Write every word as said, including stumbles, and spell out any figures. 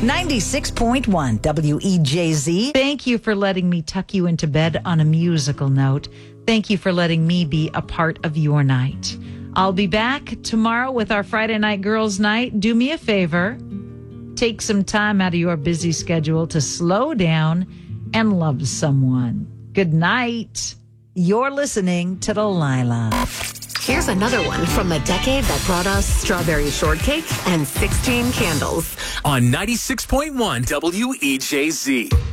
ninety-six point one W E J Z. Thank you for letting me tuck you into bed on a musical note. Thank you for letting me be a part of your night. I'll be back tomorrow with our Friday Night Girls Night. Do me a favor. Take some time out of your busy schedule to slow down and love someone. Good night. You're listening to Delilah. Here's another one from the decade that brought us strawberry shortcake and sixteen candles. On ninety-six point one W E J Z.